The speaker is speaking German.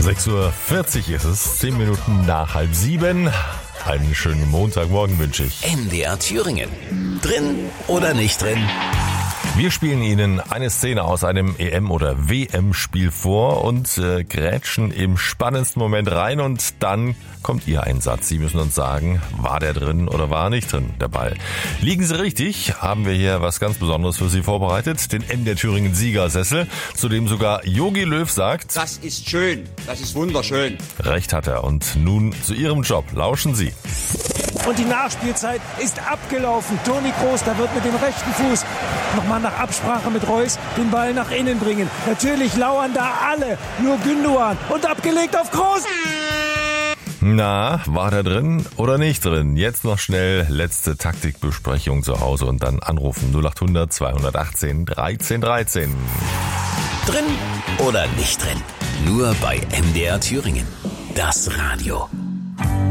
6:40 Uhr ist es, 10 Minuten nach 6:30. Einen schönen Montagmorgen wünsche ich. MDR Thüringen. Drin oder nicht drin? Wir spielen Ihnen eine Szene aus einem EM- oder WM-Spiel vor und grätschen im spannendsten Moment rein und dann kommt Ihr Einsatz. Sie müssen uns sagen, war der drin oder war er nicht drin, der Ball. Liegen Sie richtig, haben wir hier was ganz Besonderes für Sie vorbereitet, den MDR Thüringen Siegersessel, zu dem sogar Jogi Löw sagt, das ist schön, das ist wunderschön. Recht hat er und nun zu Ihrem Job, lauschen Sie. Und die Nachspielzeit ist abgelaufen. Toni Kroos, da wird mit dem rechten Fuß nochmal nach Absprache mit Reus den Ball nach innen bringen. Natürlich lauern da alle, nur Gündoğan und abgelegt auf Kroos. Na, war der drin oder nicht drin? Jetzt noch schnell letzte Taktikbesprechung zu Hause und dann anrufen 0800 218 13 13. Drin oder nicht drin? Nur bei MDR Thüringen. Das Radio.